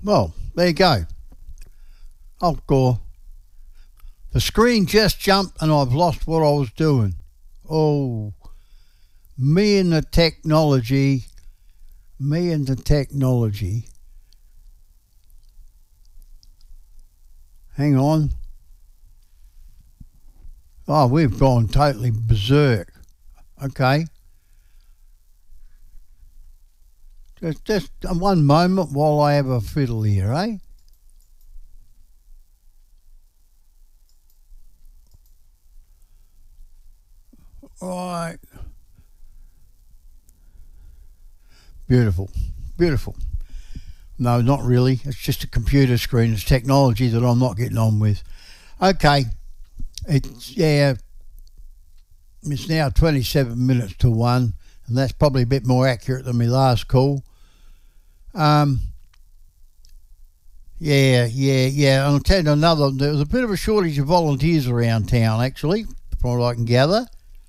Well, there you go. Oh, God. The screen just jumped and I've lost what I was doing. Oh, me and the technology. Hang on. Oh, we've gone totally berserk. Okay. Just one moment while I have a fiddle here, eh? Right. Beautiful. No, not really. It's just a computer screen. It's technology that I'm not getting on with. Okay. It's now 27 minutes to 1, and that's probably a bit more accurate than my last call. And I'll tell you another. There was a bit of a shortage of volunteers around town, actually, from what I can gather.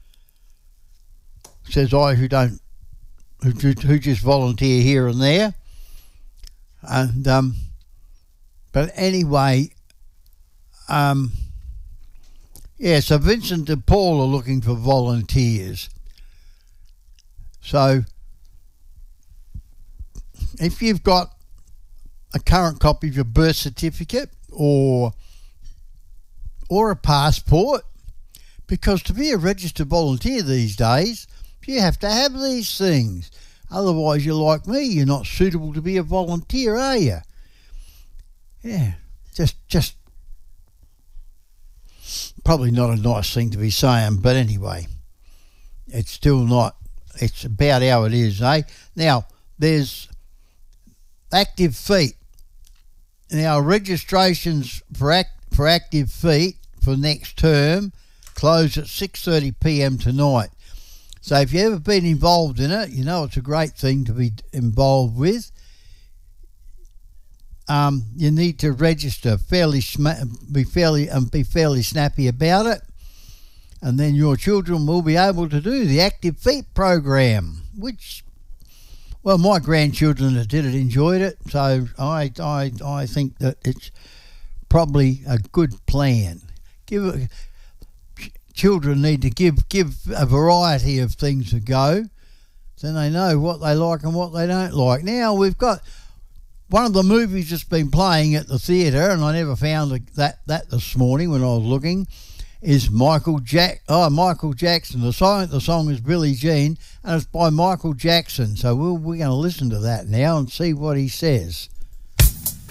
Says I who just volunteer here and there. And but anyway, so Vincent de Paul are looking for volunteers. So if you've got a current copy of your birth certificate or a passport, because to be a registered volunteer these days, you have to have these things. Otherwise, you're like me. You're not suitable to be a volunteer, are you? Yeah, just probably not a nice thing to be saying, but anyway, it's still not. It's about how it is, eh? Now, there's Active Feet. Now, registrations for Active Feet for next term close at 6:30 p.m. tonight. So if you've ever been involved in it, you know it's a great thing to be involved with. You need to register be fairly snappy about it, and then your children will be able to do the Active Feet program, which, well, my grandchildren that did it enjoyed it, so I think that it's probably a good plan. Children need to give a variety of things a go, then they know what they like and what they don't like. Now we've got one of the movies that's been playing at the theatre, and I never found that this morning when I was looking, is Michael Jackson. The song is Billie Jean, and it's by Michael Jackson. So we're going to listen to that now and see what he says.